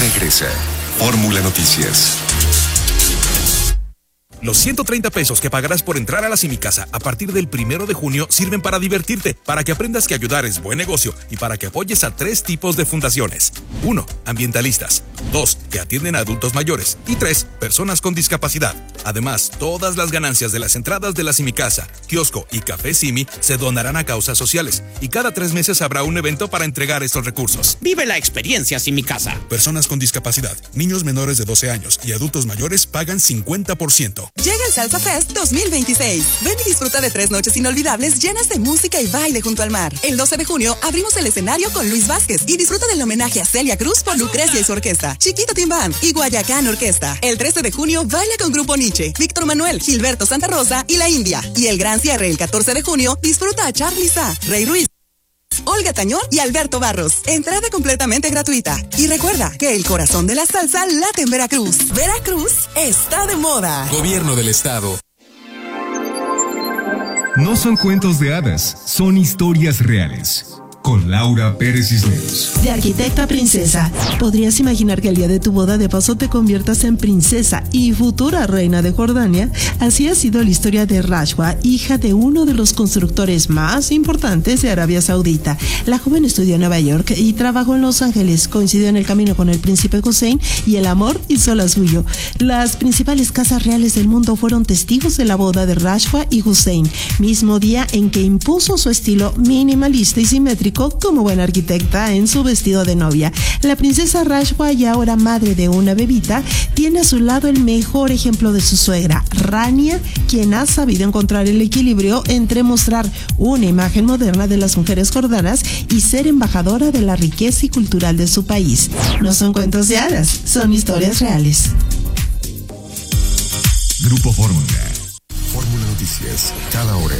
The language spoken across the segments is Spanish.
regresa. Fórmula Noticias. Los 130 pesos que pagarás por entrar a la Simicasa a partir del 1 de junio sirven para divertirte, para que aprendas que ayudar es buen negocio y para que apoyes a 3 tipos de fundaciones. 1. Ambientalistas. 2. Que atienden a adultos mayores. Y 3. Personas con discapacidad. Además, todas las ganancias de las entradas de la Simicasa, kiosco y café Simi se donarán a causas sociales. Y cada 3 meses habrá un evento para entregar estos recursos. Vive la experiencia Simicasa. Personas con discapacidad, niños menores de 12 años y adultos mayores pagan 50%. Llega el Salsa Fest 2026. Ven y disfruta de 3 noches inolvidables llenas de música y baile junto al mar. El 12 de junio abrimos el escenario con Luis Vázquez y disfruta del homenaje a Celia Cruz por Lucrecia y su orquesta, Chiquito Timbán y Guayacán Orquesta. El 13 de junio baila con Grupo Nietzsche, Víctor Manuel, Gilberto Santa Rosa y La India. Y el gran cierre el 14 de junio disfruta a Charly Sa, Rey Ruiz, Olga Tañón y Alberto Barros. Entrada completamente gratuita. Y recuerda que el corazón de la salsa late en Veracruz. Veracruz está de moda. Gobierno del Estado. No son cuentos de hadas, son historias reales. Con Laura Pérez Cisneros. De arquitecta a princesa. ¿Podrías imaginar que el día de tu boda de paso te conviertas en princesa y futura reina de Jordania? Así ha sido la historia de Rashwa, hija de uno de los constructores más importantes de Arabia Saudita. La joven estudió en Nueva York y trabajó en Los Ángeles. Coincidió en el camino con el príncipe Hussein y el amor hizo la suyo. Las principales casas reales del mundo fueron testigos de la boda de Rashwa y Hussein, mismo día en que impuso su estilo minimalista y simétrico como buena arquitecta en su vestido de novia. La princesa Rashwa, y ahora madre de una bebita, tiene a su lado el mejor ejemplo de su suegra, Rania, quien ha sabido encontrar el equilibrio entre mostrar una imagen moderna de las mujeres jordanas y ser embajadora de la riqueza y cultural de su país. No son cuentos de hadas, son historias reales. Grupo Fórmula. Fórmula Noticias, cada hora.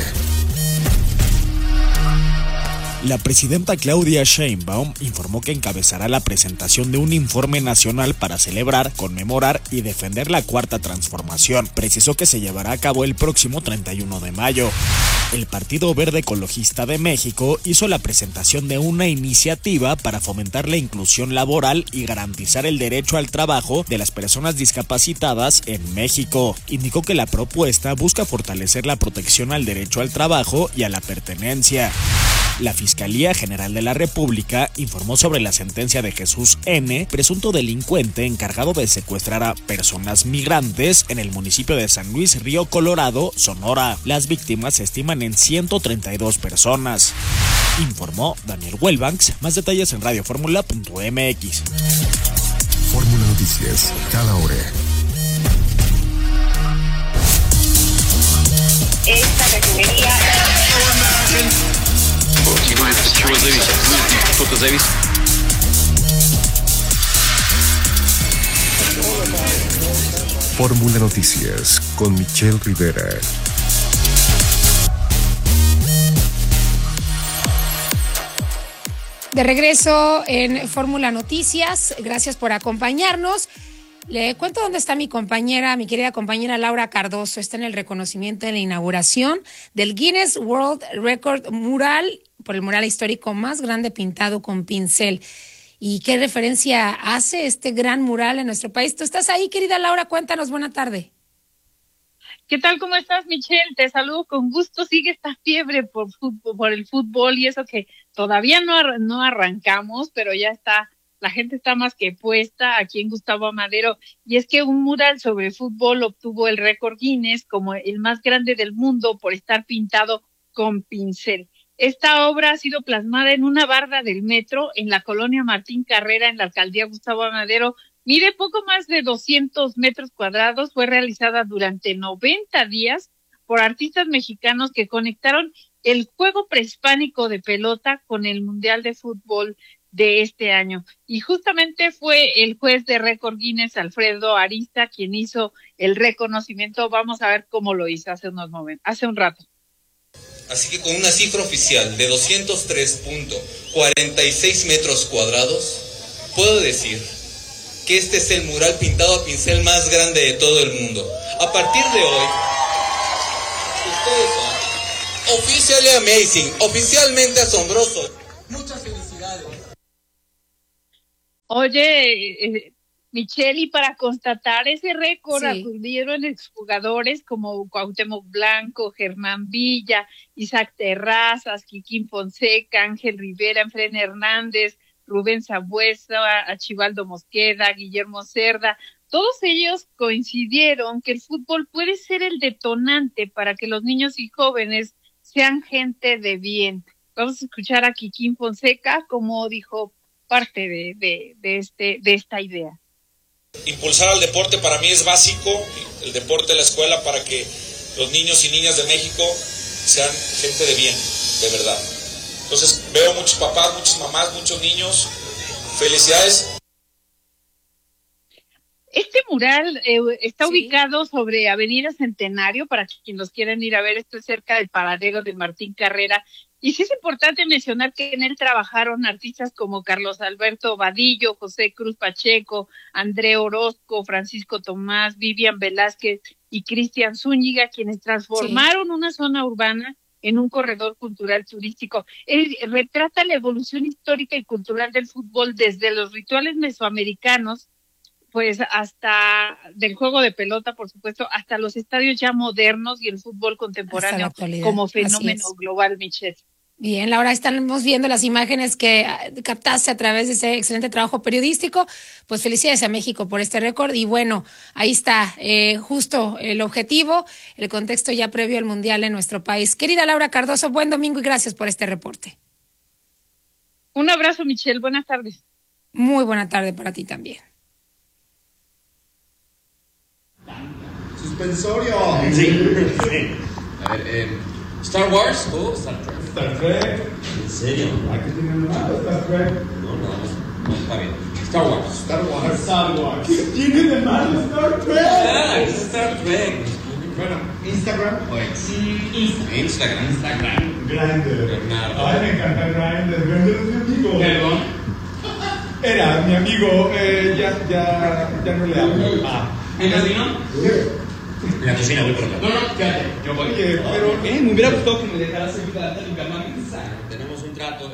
La presidenta Claudia Sheinbaum informó que encabezará la presentación de un informe nacional para celebrar, conmemorar y defender la Cuarta Transformación. Precisó que se llevará a cabo el próximo 31 de mayo. El Partido Verde Ecologista de México hizo la presentación de una iniciativa para fomentar la inclusión laboral y garantizar el derecho al trabajo de las personas discapacitadas en México. Indicó que la propuesta busca fortalecer la protección al derecho al trabajo y a la pertenencia. La Fiscalía General de la República informó sobre la sentencia de Jesús N., presunto delincuente encargado de secuestrar a personas migrantes en el municipio de San Luis Río Colorado, Sonora. Las víctimas se estiman en 132 personas. Informó Daniel Welbanks. Más detalles en radioformula.mx. Fórmula Noticias, cada hora. Esta refinería. Fórmula Noticias con Michelle Rivera. De regreso en Fórmula Noticias, gracias por acompañarnos. Le cuento dónde está mi querida compañera Laura Cardoso. Está en el reconocimiento de la inauguración del Guinness World Record mural, por el mural histórico más grande pintado con pincel. ¿Y qué referencia hace este gran mural en nuestro país? ¿Tú estás ahí, querida Laura? Cuéntanos, buena tarde. ¿Qué tal? ¿Cómo estás, Michelle? Te saludo con gusto. Sigue esta fiebre por el fútbol y eso que todavía no arrancamos, pero ya está. La gente está más que puesta aquí en Gustavo Amadero, y es que un mural sobre fútbol obtuvo el récord Guinness como el más grande del mundo por estar pintado con pincel. Esta obra ha sido plasmada en una barda del metro en la colonia Martín Carrera, en la alcaldía Gustavo Amadero. Mide poco más de 200 metros cuadrados, fue realizada durante 90 días por artistas mexicanos que conectaron el juego prehispánico de pelota con el Mundial de Fútbol de este año. Y justamente fue el juez de récord Guinness, Alfredo Arista, quien hizo el reconocimiento. Vamos a ver cómo lo hizo hace un rato. Así que con una cifra oficial de 203.46 metros cuadrados, puedo decir que este es el mural pintado a pincel más grande de todo el mundo. A partir de hoy, ustedes son oficially amazing, oficialmente asombroso. Muchas felicidades. Oye, Michelle, y para constatar ese récord Sí. acudieron exjugadores como Cuauhtémoc Blanco, Germán Villa, Isaac Terrazas, Kikín Fonseca, Ángel Rivera, Efren Hernández, Rubén Sambuesa, Achivaldo Mosqueda, Guillermo Cerda. Todos ellos coincidieron que el fútbol puede ser el detonante para que los niños y jóvenes sean gente de bien. Vamos a escuchar a Kikín Fonseca, como dijo parte de esta idea. Impulsar al deporte para mí es básico, el deporte de la escuela, para que los niños y niñas de México sean gente de bien, de verdad. Entonces veo muchos papás, muchas mamás, muchos niños. Felicidades. Este mural está ubicado sobre Avenida Centenario, para quienes los quieran ir a ver. Esto es cerca del paradero de Martín Carrera. Y sí es importante mencionar que en él trabajaron artistas como Carlos Alberto Vadillo, José Cruz Pacheco, André Orozco, Francisco Tomás, Vivian Velázquez y Cristian Zúñiga, quienes transformaron una zona urbana en un corredor cultural turístico. Él retrata la evolución histórica y cultural del fútbol desde los rituales mesoamericanos, pues hasta del juego de pelota, por supuesto, hasta los estadios ya modernos y el fútbol contemporáneo como fenómeno global, Michelle. Bien, Laura, estamos viendo las imágenes que captaste a través de ese excelente trabajo periodístico. Pues felicidades a México por este récord. Y bueno, ahí está justo el objetivo, el contexto ya previo al Mundial en nuestro país. Querida Laura Cardoso, buen domingo y gracias por este reporte. Un abrazo, Michelle. Buenas tardes. Muy buena tarde para ti también. Suspensorio. Sí. A ver, ¿Star Wars o Star Trek? Star Trek. ¿En serio? Hay que tener nada, Star Trek. No, nada más. No, está bien. Star Wars. Star Wars. Star Wars. ¿Qué tiene de malo Star Trek? Ah, es Star Trek. Bueno, Instagram o X. Instagram. Grindr. Bernardo. Ay, me encanta Grindr. Grindr es mi amigo. Perdón. Era mi amigo. Ya no le hablo. ¿En la cocina? En la cocina voy por acá. No, quédate. Yo voy. Oye, pero me hubiera gustado que me dejaras ayudar a limpiar la mesa. Tenemos un trato.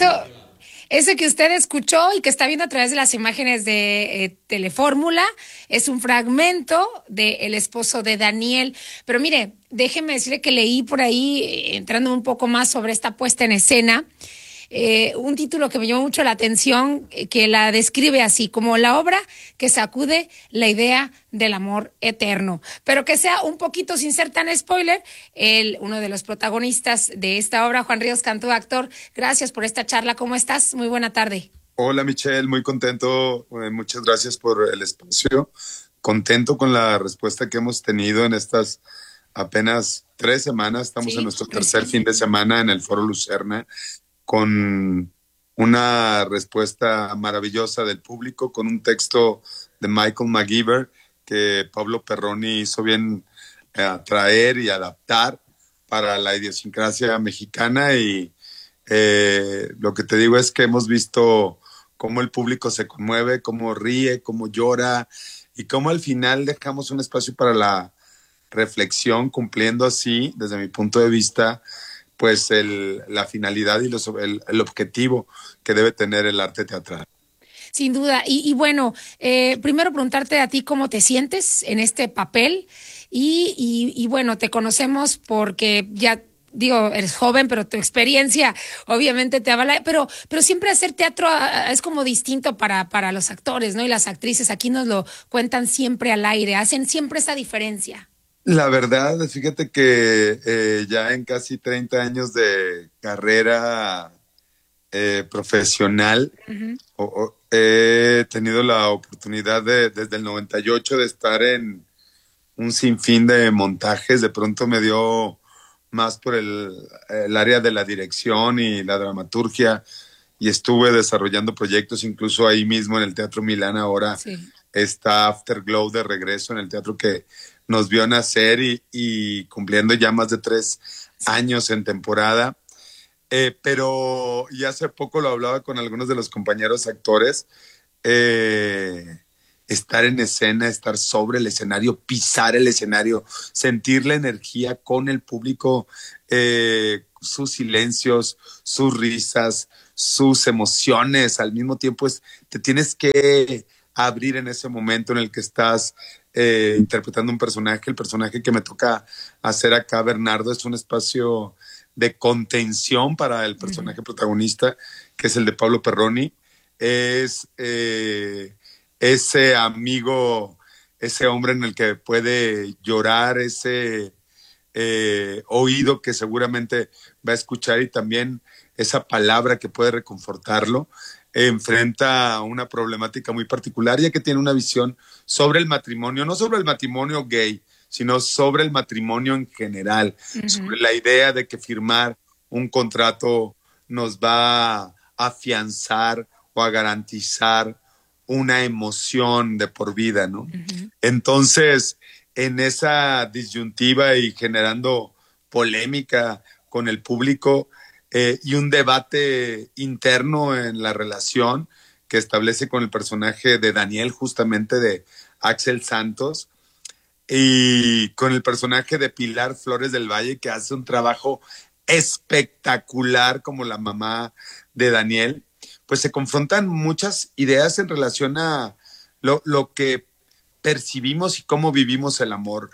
Eso que usted escuchó y que está viendo a través de las imágenes de Telefórmula es un fragmento de El esposo de Daniel. Pero mire, déjeme decirle que leí por ahí, entrando un poco más sobre esta puesta en escena, un título que me llamó mucho la atención, que la describe así, como la obra que sacude la idea del amor eterno. Pero que sea un poquito, sin ser tan spoiler, uno de los protagonistas de esta obra, Juan Ríos Cantú, actor. Gracias por esta charla. ¿Cómo estás? Muy buena tarde. Hola, Michelle, muy contento. Muchas gracias por el espacio. Contento con la respuesta que hemos tenido en estas apenas 3 semanas. Estamos en nuestro tercer fin de semana en el Foro Lucerna, con una respuesta maravillosa del público, con un texto de Michael McGeever que Pablo Perroni hizo bien traer y adaptar para la idiosincrasia mexicana. Y lo que te digo es que hemos visto cómo el público se conmueve, cómo ríe, cómo llora, y cómo al final dejamos un espacio para la reflexión, cumpliendo así, desde mi punto de vista, pues la finalidad y el objetivo que debe tener el arte teatral. Sin duda. Y bueno, primero preguntarte a ti cómo te sientes en este papel. Y bueno, te conocemos porque ya, digo, eres joven, pero tu experiencia obviamente te avala. Pero siempre hacer teatro es como distinto para los actores, ¿no? Y las actrices, aquí nos lo cuentan siempre al aire, hacen siempre esa diferencia. La verdad, fíjate que ya en casi 30 años de carrera profesional, he tenido la oportunidad desde el 98 de estar en un sinfín de montajes. De pronto me dio más por el área de la dirección y la dramaturgia, y estuve desarrollando proyectos incluso ahí mismo en el Teatro Milán. Ahora está Afterglow de regreso en el teatro que nos vio nacer y cumpliendo ya más de 3 años en temporada. Pero y hace poco lo hablaba con algunos de los compañeros actores, estar en escena, estar sobre el escenario, pisar el escenario, sentir la energía con el público, sus silencios, sus risas, sus emociones, al mismo tiempo te tienes que abrir en ese momento en el que estás interpretando un personaje. El personaje que me toca hacer acá, Bernardo, es un espacio de contención para el personaje protagonista, que es el de Pablo Perroni. Es ese amigo, ese hombre en el que puede llorar, ese oído que seguramente va a escuchar y también esa palabra que puede reconfortarlo. Enfrenta una problemática muy particular, ya que tiene una visión sobre el matrimonio, no sobre el matrimonio gay, sino sobre el matrimonio en general, sobre la idea de que firmar un contrato nos va a afianzar o a garantizar una emoción de por vida, ¿no? Entonces, en esa disyuntiva y generando polémica con el público, y un debate interno en la relación que establece con el personaje de Daniel, justamente de Axel Santos, y con el personaje de Pilar Flores del Valle, que hace un trabajo espectacular como la mamá de Daniel, pues se confrontan muchas ideas en relación a lo que percibimos y cómo vivimos el amor.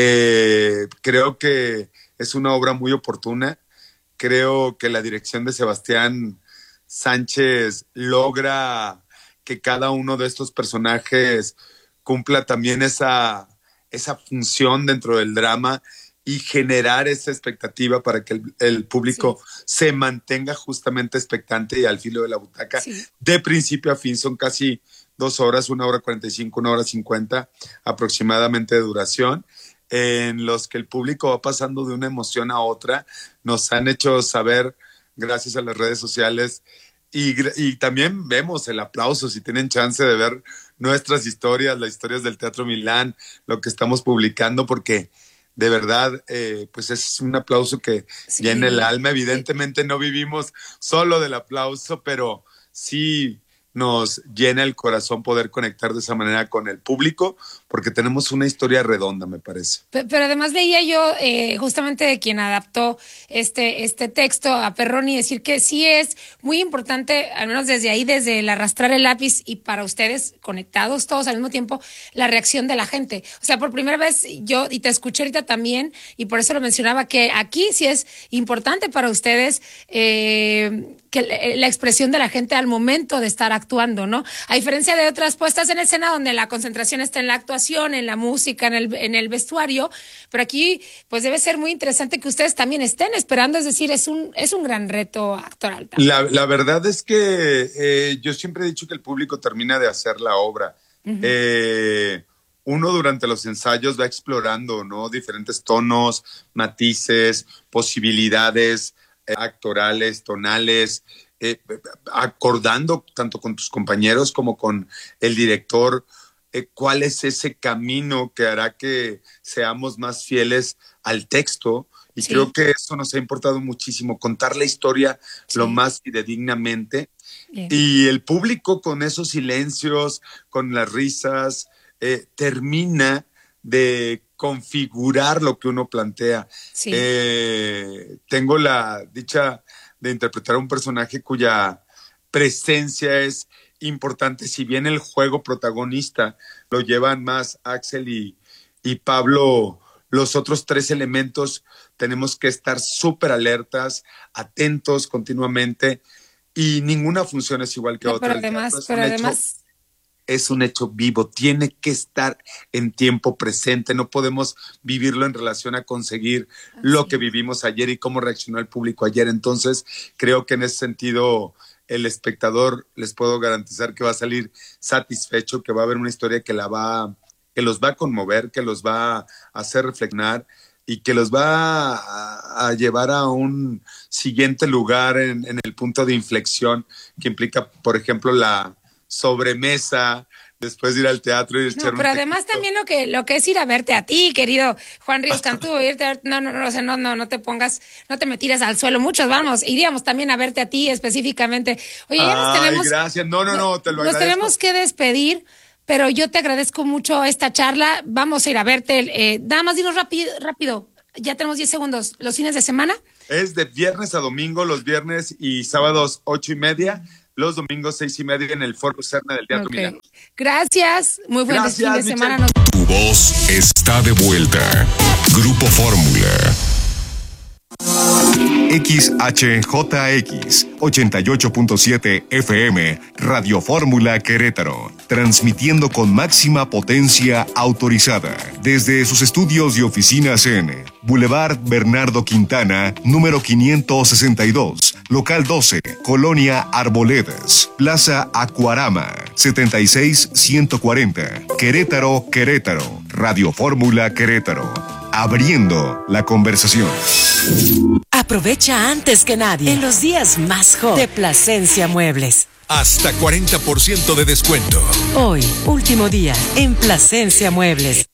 Creo que es una obra muy oportuna. Creo que la dirección de Sebastián Sánchez logra que cada uno de estos personajes cumpla también esa función dentro del drama y generar esa expectativa para que el público se mantenga justamente expectante y al filo de la butaca. De principio a fin son casi 2 horas, 1 hora 45, 1 hora 50 aproximadamente de duración, en los que el público va pasando de una emoción a otra. Nos han hecho saber, gracias a las redes sociales, y también vemos el aplauso, si tienen chance de ver nuestras historias, las historias del Teatro Milán, lo que estamos publicando, porque de verdad, pues es un aplauso que llena el alma. Evidentemente no vivimos solo del aplauso, pero sí nos llena el corazón poder conectar de esa manera con el público, porque tenemos una historia redonda, me parece. Pero además leía yo justamente de quien adaptó este texto a Perroni, decir que sí es muy importante, al menos desde ahí, desde el arrastrar el lápiz y para ustedes conectados todos al mismo tiempo, la reacción de la gente. O sea, por primera vez yo, y te escuché ahorita también, y por eso lo mencionaba, que aquí sí es importante para ustedes que la expresión de la gente al momento de estar actuando, ¿no? A diferencia de otras puestas en escena donde la concentración está en la actuación, en la música, en el vestuario, pero aquí pues debe ser muy interesante que ustedes también estén esperando, es decir, es un gran reto actoral también. La verdad es que yo siempre he dicho que el público termina de hacer la obra. Uno durante los ensayos va explorando, ¿no? Diferentes tonos, matices, posibilidades actorales, tonales, acordando tanto con tus compañeros como con el director cuál es ese camino que hará que seamos más fieles al texto. Y creo que eso nos ha importado muchísimo, contar la historia lo más fidedignamente. Y el público, con esos silencios, con las risas, termina de configurar lo que uno plantea. Tengo la dicha de interpretar a un personaje cuya presencia es importante. Si bien el juego protagonista lo llevan más Axel y Pablo, los otros 3 elementos tenemos que estar súper alertas, atentos continuamente, y ninguna función es igual que otra. Pero además es un hecho vivo, tiene que estar en tiempo presente, no podemos vivirlo en relación a conseguir lo que vivimos ayer y cómo reaccionó el público ayer. Entonces, creo que en ese sentido el espectador, les puedo garantizar que va a salir satisfecho, que va a haber una historia que los va a conmover, que los va a hacer reflexionar y que los va a llevar a un siguiente lugar en el punto de inflexión que implica, por ejemplo, la sobremesa después de ir al teatro y echar pero además también lo que es ir a verte a ti, querido Juan Ríos Cantú, no te me tires al suelo. Muchos iríamos también a verte a ti específicamente. Oye, ya nos tenemos. Gracias. No, te lo agradezco. Nos tenemos que despedir, pero yo te agradezco mucho esta charla. Vamos a ir a verte. Nada más dinos rápido. Ya tenemos 10 segundos. ¿Los fines de semana? Es de viernes a domingo, los viernes y sábados 8:30, los domingos 6:30 en el Foro Serna del Teatro Milano. Gracias, muy buen fin de semana. Tu voz está de vuelta. Grupo Fórmula. XHJX 88.7 FM, Radio Fórmula Querétaro, transmitiendo con máxima potencia autorizada desde sus estudios y oficinas en Boulevard Bernardo Quintana, número 562, local 12, Colonia Arboledas, Plaza Acuarama, 76140, Querétaro, Querétaro, Radio Fórmula Querétaro, abriendo la conversación. Aprovecha antes que nadie en los días más hot de Plasencia Muebles. Hasta 40% de descuento. Hoy, último día en Plasencia Muebles.